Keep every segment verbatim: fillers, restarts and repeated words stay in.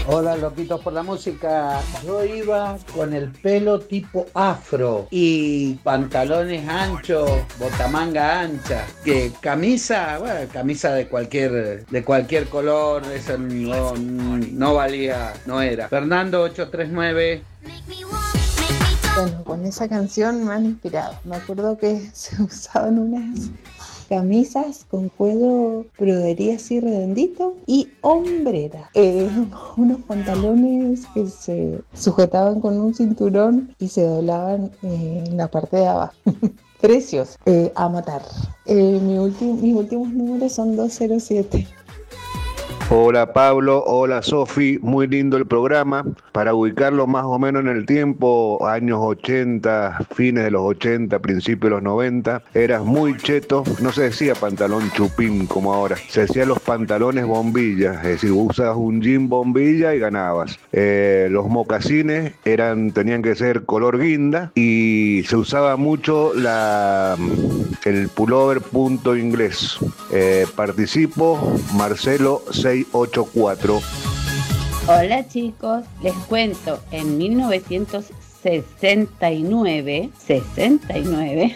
Hola, loquitos por la música. Yo iba con el pelo tipo afro y pantalones anchos, botamanga ancha, que camisa, bueno, camisa de cualquier de cualquier color, eso no, no valía, no era. Fernando ocho tres nueve. Bueno, con esa canción me han inspirado. Me acuerdo que se usaban unas camisas con cuello brodería así redondito y hombrera. Eh, unos pantalones que se sujetaban con un cinturón y se doblaban eh, en la parte de abajo. Precios, eh, a matar. Eh, mi ulti- mis últimos números son dos cero siete. Hola Pablo, hola Sofi, muy lindo el programa. Para ubicarlo más o menos en el tiempo, años ochenta, fines de los ochenta, principios de los noventa, eras muy cheto, no se decía pantalón chupín como ahora, se decían los pantalones bombillas, es decir, usabas un jean bombilla y ganabas. Eh, los mocasines eran, tenían que ser color guinda y se usaba mucho la, el pullover punto inglés. Eh, participo, Marcelo seis ocho cuatro. Hola chicos, les cuento, en mil novecientos sesenta y nueve, sesenta y nueve,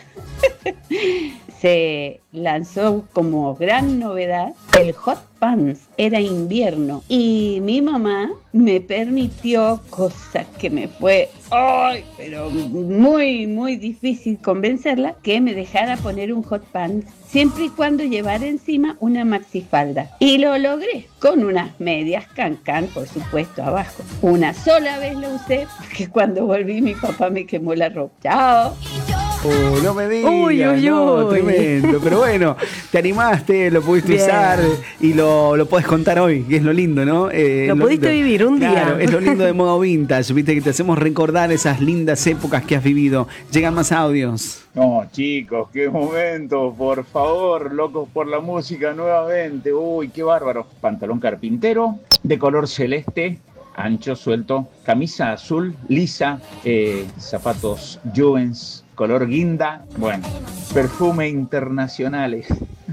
se lanzó como gran novedad el hot pants. Era invierno y mi mamá me permitió, cosa que me fue, ay, pero muy, muy difícil convencerla, que me dejara poner un hot pants siempre y cuando llevara encima una maxifalda. Y lo logré, con unas medias cancán, por supuesto, abajo. Una sola vez lo usé, porque cuando volví mi papá me quemó la ropa. ¡Chao! Oh, no me digas, Uy, uy, no, uy. tremendo. Pero bueno, te animaste, lo pudiste Bien. usar y lo, lo podés contar hoy, que es lo lindo, ¿no? Eh, Lo pudiste lindo. vivir un día. Claro, es lo lindo de Modo Vintage, viste, que te hacemos recordar esas lindas épocas que has vivido. Llegan más audios. No, chicos, qué momento, por favor, locos por la música nuevamente. Uy, qué bárbaro. Pantalón carpintero, de color celeste, ancho, suelto, camisa azul, lisa, eh, zapatos Juvens, color guinda, bueno, perfume internacionales.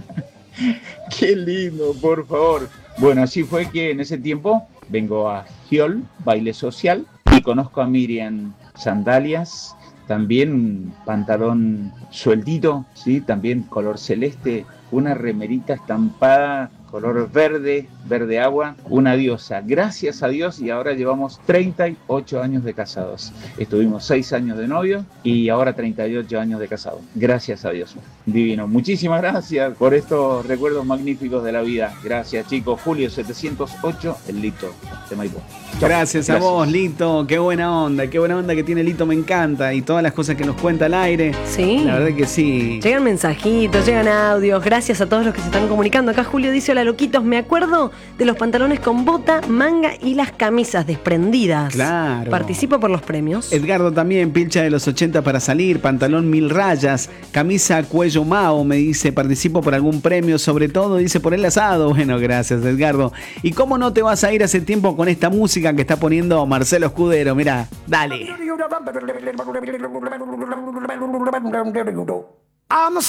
Qué lindo, por favor. Bueno, así fue que en ese tiempo vengo a Giol, baile social, y conozco a Miriam, sandalias, también un pantalón sueltito, ¿sí? También color celeste, una remerita estampada, color verde, verde agua, una diosa. Gracias a Dios, y ahora llevamos treinta y ocho años de casados. Estuvimos seis años de novio y ahora treinta y ocho años de casados. Gracias a Dios. Divino. Muchísimas gracias por estos recuerdos magníficos de la vida. Gracias, chicos. Julio setecientos ocho, el Lito de Maipú. Chau. Gracias a vos, Lito. Qué buena onda, qué buena onda que tiene Lito, me encanta. Y todas las cosas que nos cuenta al aire. Sí. La verdad que sí. Llegan mensajitos, llegan audios. Gracias a todos los que se están comunicando. Acá Julio dice: hola loquitos, me acuerdo de los pantalones con bota, manga y las camisas desprendidas. Claro. Participo por los premios. Edgardo también, pilcha de los ochenta para salir, pantalón mil rayas, camisa cuello Mao, me dice, participo por algún premio, sobre todo, dice, por el asado. Bueno, gracias, Edgardo. ¿Y cómo no te vas a ir hace tiempo con esta música que está poniendo Marcelo Escudero? Mirá, dale. I'm a